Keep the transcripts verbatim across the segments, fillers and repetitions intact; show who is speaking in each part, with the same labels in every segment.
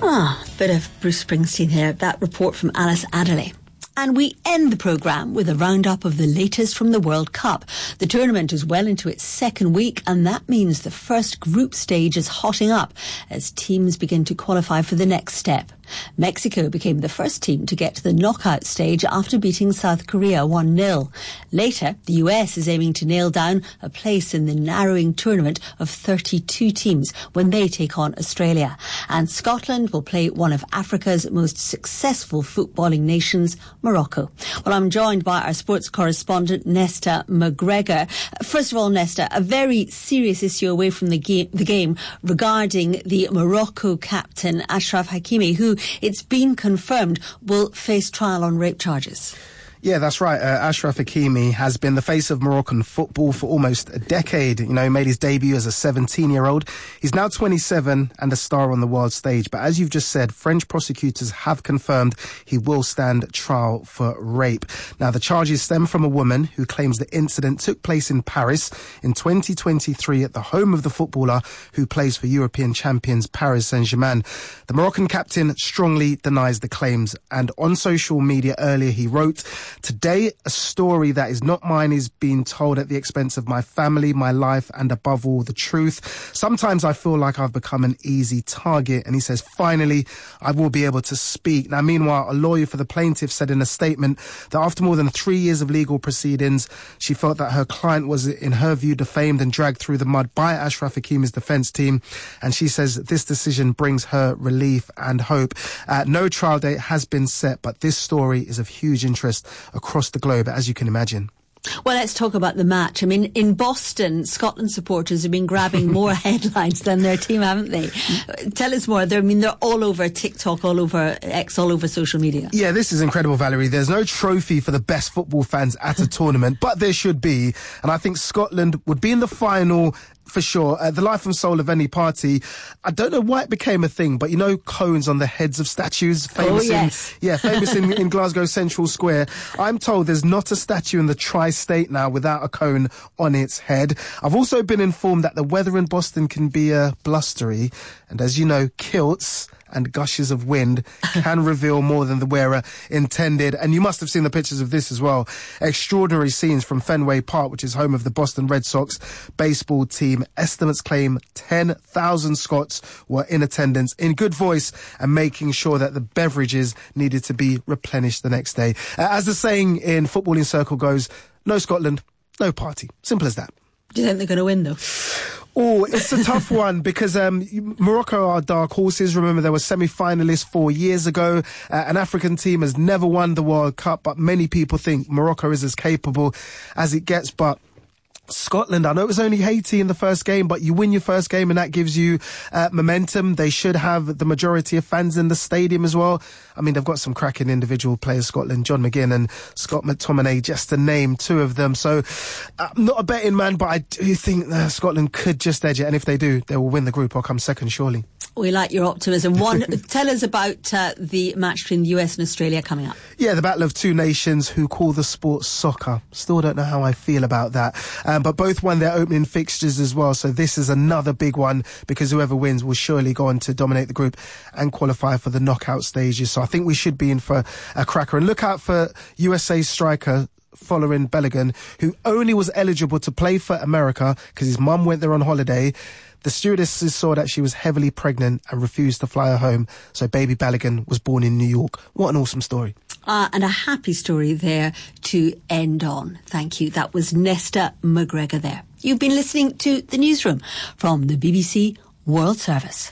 Speaker 1: Ah, bit of Bruce Springsteen here. That report from Alice Adderley. And we end the programme with a roundup of the latest from the World Cup. The tournament is well into its second week, and that means the first group stage is hotting up as teams begin to qualify for the next step. Mexico became the first team to get to the knockout stage after beating South Korea one nil. Later, the U S is aiming to nail down a place in the narrowing tournament of thirty-two teams when they take on Australia. And Scotland will play one of Africa's most successful footballing nations, Morocco. Well, I'm joined by our sports correspondent, Nesta McGregor. First of all, Nesta, a very serious issue away from the game, the game regarding the Morocco captain, Achraf Hakimi, who, it's been confirmed, will face trial on rape charges.
Speaker 2: Yeah, that's right. Uh, Achraf Hakimi has been the face of Moroccan football for almost a decade. You know, he made his debut as a seventeen-year-old. He's now twenty-seven and a star on the world stage. But as you've just said, French prosecutors have confirmed he will stand trial for rape. Now, the charges stem from a woman who claims the incident took place in Paris in twenty twenty-three at the home of the footballer who plays for European champions Paris Saint-Germain. The Moroccan captain strongly denies the claims. And on social media earlier, he wrote, "Today, a story that is not mine is being told at the expense of my family, my life, and above all, the truth. Sometimes I feel like I've become an easy target." And he says, "Finally, I will be able to speak." Now, meanwhile, a lawyer for the plaintiff said in a statement that after more than three years of legal proceedings, she felt that her client was, in her view, defamed and dragged through the mud by Achraf Hakimi's defence team. And she says this decision brings her relief and hope. Uh, no trial date has been set, but this story is of huge interest across the globe, as you can imagine.
Speaker 1: Well, let's talk about the match. I mean, in Boston, Scotland supporters have been grabbing more headlines than their team, haven't they? Tell us more. They're, I mean, they're all over TikTok, all over X, all over social media.
Speaker 2: Yeah, this is incredible, Valerie. There's no trophy for the best football fans at a tournament, but there should be. And I think Scotland would be in the final for sure. Uh, the life and soul of any party. I don't know why it became a thing, but you know, cones on the heads of statues, famous
Speaker 1: oh, yes.
Speaker 2: in yeah, famous in, in Glasgow Central Square. I'm told there's not a statue in the tri-state now without a cone on its head. I've also been informed that the weather in Boston can be uh, blustery, and as you know, kilts and gushes of wind can reveal more than the wearer intended. And you must have seen the pictures of this as well. Extraordinary scenes from Fenway Park, which is home of the Boston Red Sox baseball team. Estimates claim ten thousand Scots were in attendance, in good voice, and making sure that the beverages needed to be replenished the next day. Uh, as the saying in footballing circle goes, no Scotland, no party. Simple as that.
Speaker 1: Do you think they're going to win, though?
Speaker 2: Oh, it's a tough one because um, Morocco are dark horses. Remember, they were semi-finalists four years ago. Uh, an African team has never won the World Cup, but many people think Morocco is as capable as it gets. But Scotland, I know it was only Haiti in the first game, but you win your first game and that gives you uh, momentum. They should have the majority of fans in the stadium as well. I mean, they've got some cracking individual players, Scotland, John McGinn and Scott McTominay, just to name two of them. So I'm not a betting man, but I do think uh, Scotland could just edge it. And if they do, they will win the group or come second, surely.
Speaker 1: We like your optimism. One, tell us about uh, the match between the U S and Australia coming up.
Speaker 2: Yeah, the battle of two nations who call the sport soccer. Still don't know how I feel about that. Um, but both won their opening fixtures as well. So this is another big one because whoever wins will surely go on to dominate the group and qualify for the knockout stages. So I think we should be in for a cracker. And look out for U S A striker Folarin Balogun, who only was eligible to play for America because his mum went there on holiday. The stewardesses saw that she was heavily pregnant and refused to fly her home. So baby Balogun was born in New York. What an awesome story.
Speaker 1: Uh, and a happy story there to end on. Thank you. That was Nesta McGregor there. You've been listening to The Newsroom from the B B C World Service.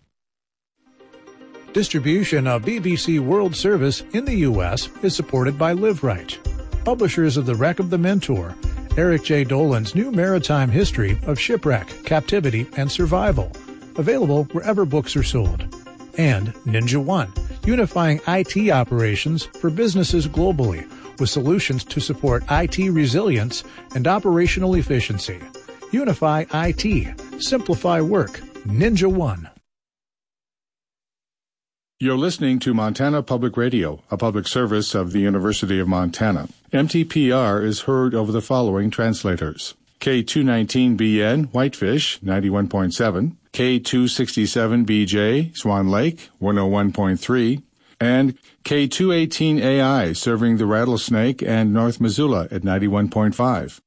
Speaker 3: Distribution of B B C World Service in the U S is supported by LiveRight, publishers of The Wreck of the Mentor, Eric J. Dolan's new maritime history of shipwreck, captivity, and survival, available wherever books are sold. And Ninja One, unifying I T operations for businesses globally with solutions to support I T resilience and operational efficiency. Unify I T. Simplify work. Ninja One.
Speaker 4: You're listening to Montana Public Radio, a public service of the University of Montana. M T P R is heard over the following translators. K two nineteen B N, Whitefish, ninety-one point seven. K two sixty-seven B J, Swan Lake, one oh one point three, and K two eighteen A I, serving the Rattlesnake and North Missoula at ninety-one point five.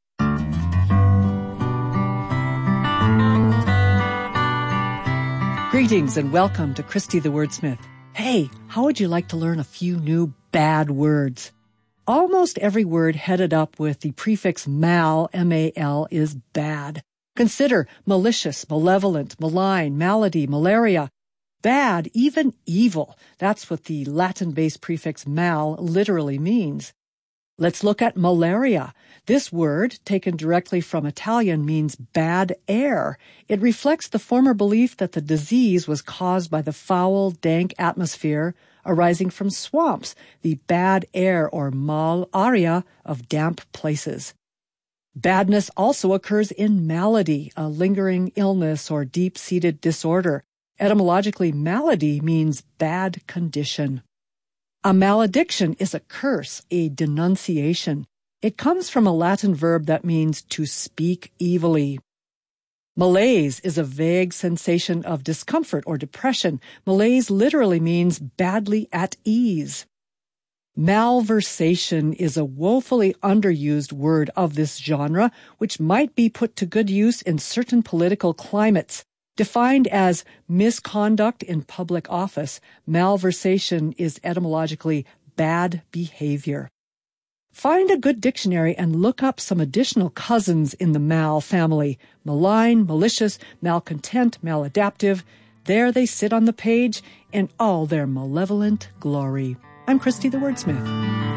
Speaker 5: Greetings and welcome to Christy the Wordsmith. Hey, how would you like to learn a few new bad words? Almost every word headed up with the prefix mal, M A L, is bad. Consider malicious, malevolent, malign, malady, malaria. Bad, even evil. That's what the Latin-based prefix mal literally means. Let's look at malaria. This word, taken directly from Italian, means bad air. It reflects the former belief that the disease was caused by the foul, dank atmosphere arising from swamps, the bad air or mal aria of damp places. Badness also occurs in malady, a lingering illness or deep-seated disorder. Etymologically, malady means bad condition. A malediction is a curse, a denunciation. It comes from a Latin verb that means to speak evilly. Malaise is a vague sensation of discomfort or depression. Malaise literally means badly at ease. Malversation is a woefully underused word of this genre, which might be put to good use in certain political climates. Defined as misconduct in public office, malversation is etymologically bad behavior. Find a good dictionary and look up some additional cousins in the mal family: malign, malicious, malcontent, maladaptive. There they sit on the page in all their malevolent glory. I'm Christy the Wordsmith.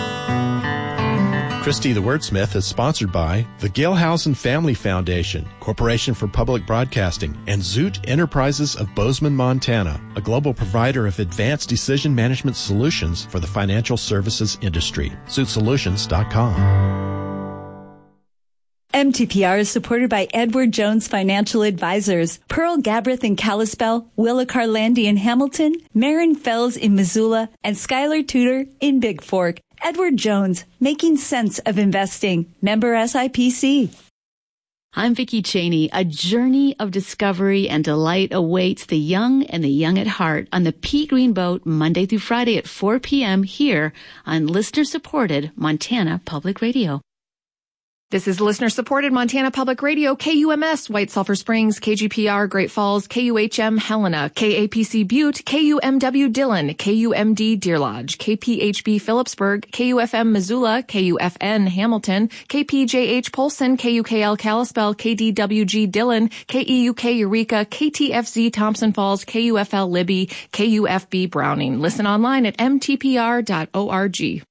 Speaker 6: Christy the Wordsmith is sponsored by the Gailhausen Family Foundation, Corporation for Public Broadcasting, and Zoot Enterprises of Bozeman, Montana, a global provider of advanced decision management solutions for the financial services industry. zoot solutions dot com.
Speaker 7: M T P R is supported by Edward Jones Financial Advisors, Pearl Gabrith in Kalispell, Willa Carlandi in Hamilton, Marin Fells in Missoula, and Skylar Tudor in Big Fork. Edward Jones, making sense of investing. Member S I P C.
Speaker 8: I'm Vicki Cheney. A journey of discovery and delight awaits the young and the young at heart on the Pea Green Boat Monday through Friday at four p.m. here on listener-supported Montana Public Radio.
Speaker 9: This is listener-supported Montana Public Radio, K U M S, White Sulphur Springs, K G P R, Great Falls, K U H M, Helena, K A P C Butte, K U M W Dillon, K U M D Deer Lodge, K P H B Phillipsburg, K U F M Missoula, K U F N Hamilton, K P J H Polson, K U K L Kalispell, K D W G Dillon, K E U K Eureka, K T F Z Thompson Falls, K U F L Libby, K U F B Browning. Listen online at m t p r dot org.